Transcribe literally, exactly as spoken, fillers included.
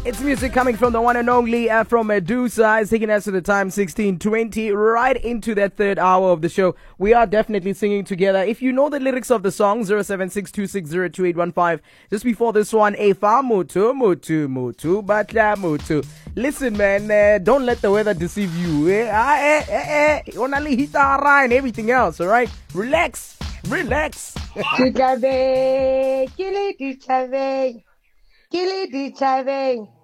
It's music coming from the one and only uh, from Medusa. It's taking us to the time sixteen twenty, right into that third hour of the show. We are definitely singing together. If you know the lyrics of the song, zero seven six two six zero two eight one five. Just before this one, Efa Mutu, Mutu, Mutu, Batla Mutu. Listen, man, uh, don't let the weather deceive you. Eh? Ah, eh, eh, eh. Only hitara and everything else, all right? Relax, relax. Chikabe, kili di chave, kili di chave.